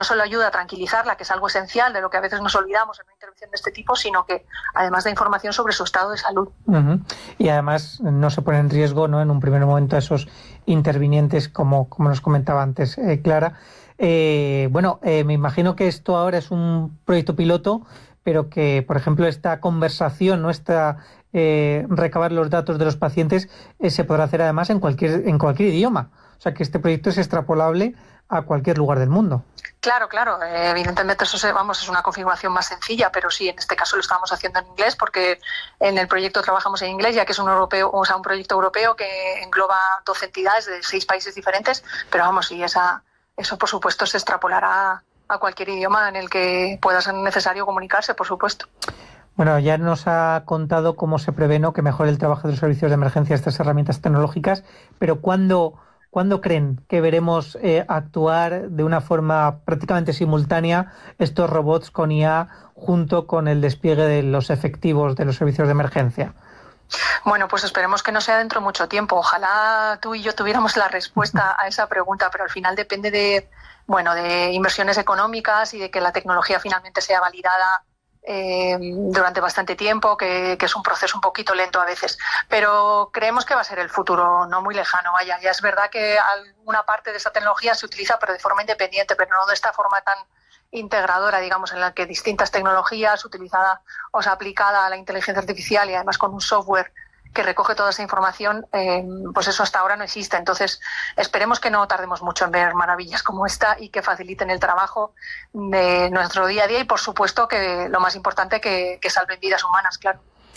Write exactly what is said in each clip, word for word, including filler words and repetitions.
solo ayuda a tranquilizarla, que es algo esencial de lo que a veces nos olvidamos en una intervención de este tipo, sino que además da información sobre su estado de salud. Uh-huh. Y además no se pone en riesgo, ¿no?, en un primer momento a esos intervinientes, como, como nos comentaba antes eh, Clara. Eh, bueno, eh, me imagino que esto ahora es un proyecto piloto, pero que, por ejemplo, esta conversación, nuestra eh, recabar los datos de los pacientes, eh, se podrá hacer además en cualquier, en cualquier idioma. O sea, que este proyecto es extrapolable a cualquier lugar del mundo. Claro, claro. Eh, evidentemente eso se, vamos, es una configuración más sencilla, pero sí, en este caso lo estamos haciendo en inglés porque en el proyecto trabajamos en inglés, ya que es un europeo, o sea, un proyecto europeo que engloba doce entidades de seis países diferentes, pero vamos, sí, esa, eso por supuesto se extrapolará a cualquier idioma en el que pueda ser necesario comunicarse, por supuesto. Bueno, ya nos ha contado cómo se prevé, ¿no?, que mejore el trabajo de los servicios de emergencia estas herramientas tecnológicas, pero ¿cuándo... ¿Cuándo creen que veremos eh, actuar de una forma prácticamente simultánea estos robots con I A junto con el despliegue de los efectivos de los servicios de emergencia? Bueno, pues esperemos que no sea dentro de mucho tiempo. Ojalá tú y yo tuviéramos la respuesta a esa pregunta, pero al final depende de, bueno, de inversiones económicas y de que la tecnología finalmente sea validada Eh, durante bastante tiempo, que, que es un proceso un poquito lento a veces, pero creemos que va a ser el futuro no muy lejano. Vaya, ya es verdad que alguna parte de esa tecnología se utiliza pero de forma independiente, pero no de esta forma tan integradora, digamos, en la que distintas tecnologías utilizada o sea, aplicada a la inteligencia artificial y además con un software que recoge toda esa información, eh, pues eso hasta ahora no existe. Entonces, esperemos que no tardemos mucho en ver maravillas como esta y que faciliten el trabajo de nuestro día a día y, por supuesto, que lo más importante, que, que salven vidas humanas, claro.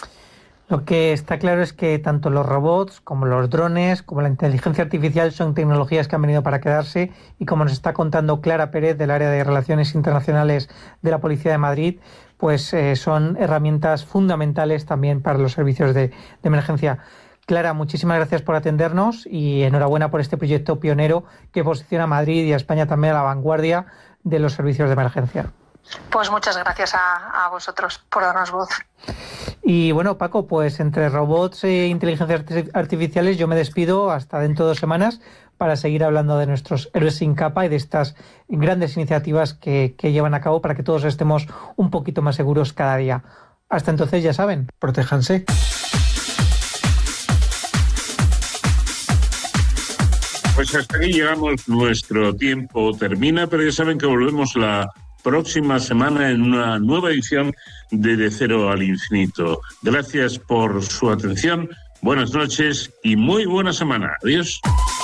Lo que está claro es que tanto los robots como los drones, como la inteligencia artificial son tecnologías que han venido para quedarse y, como nos está contando Clara Pérez del área de Relaciones Internacionales de la Policía de Madrid, pues eh, son herramientas fundamentales también para los servicios de, de emergencia. Clara, muchísimas gracias por atendernos y enhorabuena por este proyecto pionero que posiciona a Madrid y a España también a la vanguardia de los servicios de emergencia. Pues muchas gracias a, a vosotros por darnos voz. Y bueno, Paco, pues entre robots e inteligencias artificiales yo me despido hasta dentro de dos semanas para seguir hablando de nuestros héroes sin capa y de estas grandes iniciativas que, que llevan a cabo para que todos estemos un poquito más seguros cada día. Hasta entonces, ya saben, protéjanse. Pues hasta aquí llegamos, nuestro tiempo termina, pero ya saben que volvemos la próxima semana en una nueva edición de De Cero al Infinito. Gracias por su atención, buenas noches y muy buena semana. Adiós.